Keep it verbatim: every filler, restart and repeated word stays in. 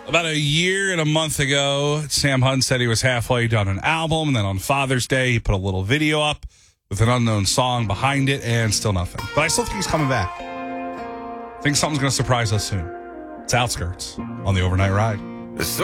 About a year and a month ago, Sam Hunt said he was halfway done an album, and then on Father's Day, he put a little video up with an unknown song behind it, and still nothing. But I still think he's coming back. I think something's going to surprise us soon. It's Outskirts on the Overnight Ride.